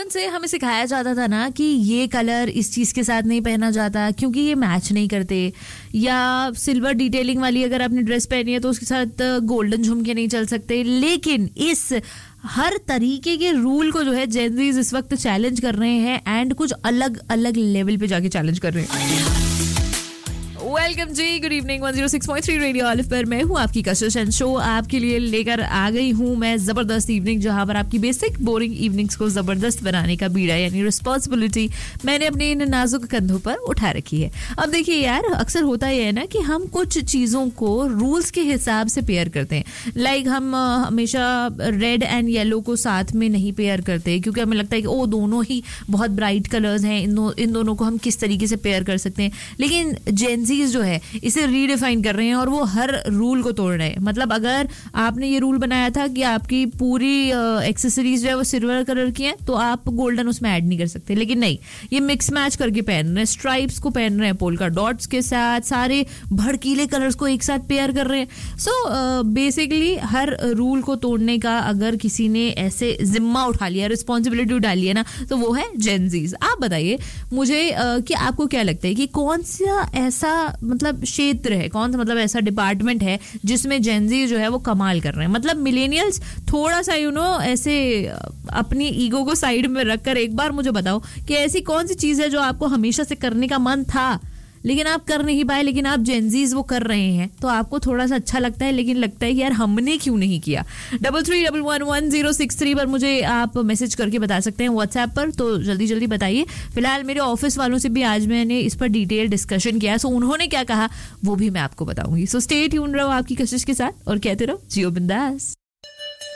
बचपन से हमें सिखाया जाता था ना कि ये कलर इस चीज के साथ नहीं पहना जाता क्योंकि ये मैच नहीं करते, या सिल्वर डिटेलिंग वाली अगर आपने ड्रेस पहनी है तो उसके साथ गोल्डन झुमके नहीं चल सकते। लेकिन इस हर तरीके के रूल को जो है जेनजीज इस वक्त चैलेंज कर रहे हैं एंड कुछ अलग अलग लेवल पे जाके चैलेंज कर रहे हैं। वेलकम जी, गुड इवनिंग। 106.3 रेडियो ऑलिव पर मैं हूँ आपकी कशिश एंड शो आपके लिए लेकर आ गई हूँ मैं जबरदस्त इवनिंग, जहां पर आपकी बेसिक बोरिंग इवनिंग्स को जबरदस्त बनाने का बीड़ा यानी रिस्पॉन्सिबिलिटी मैंने अपने इन नाजुक कंधों पर उठा रखी है। अब देखिए यार, अक्सर होता यह है ना कि हम कुछ चीजों को रूल्स के हिसाब से पेयर करते हैं। लाइक हम हमेशा रेड एंड येलो को साथ में नहीं पेयर करते क्योंकि हमें लगता है कि ओ दोनों ही बहुत ब्राइट कलर्स हैं, इन दोनों को हम किस तरीके से पेयर कर सकते हैं। लेकिन जेनजी जो है इसे रीडिफाइन कर रहे हैं और वो हर रूल को तोड़ रहे हैं। मतलब अगर आपने ये रूल बनाया था कि आपकी पूरी एक्सेसरीज जो है वो सिल्वर कलर की हैं तो आप गोल्डन उसमें ऐड नहीं कर सकते, लेकिन नहीं, ये मिक्स मैच करके पहन रहे हैं, स्ट्राइप्स को पहन रहे हैं पोल्का डॉट्स के साथ, सारे भड़कीले कलर्स को एक साथ पेयर कर रहे हैं। सो बेसिकली हर रूल को तोड़ने का अगर किसी ने ऐसे जिम्मा उठा लिया, रिस्पॉन्सिबिलिटी उठा लिया ना, तो वो है जेनजीज। आप बताइए मुझे कि आपको क्या लगता है कि कौन सा ऐसा मतलब क्षेत्र है, कौन सा मतलब ऐसा डिपार्टमेंट है जिसमें जेनजी जो है वो कमाल कर रहे हैं। मतलब मिलेनियल्स थोड़ा सा ऐसे अपनी ईगो को साइड में रखकर एक बार मुझे बताओ कि ऐसी कौन सी चीज है जो आपको हमेशा से करने का मन था लेकिन आप कर नहीं पाए, लेकिन आप जेनजीज वो कर रहे हैं तो आपको थोड़ा सा अच्छा लगता है, लेकिन लगता है कि यार हमने क्यों नहीं किया। 33111063 पर मुझे आप मैसेज करके बता सकते हैं व्हाट्सएप पर, तो जल्दी जल्दी बताइए। फिलहाल मेरे ऑफिस वालों से भी आज मैंने इस पर डिटेल डिस्कशन किया, सो उन्होंने क्या कहा वो भी मैं आपको बताऊंगी। सो स्टे ट्यून रहो आपकी कशिश के साथ और कहते रहो जियो बिंदास।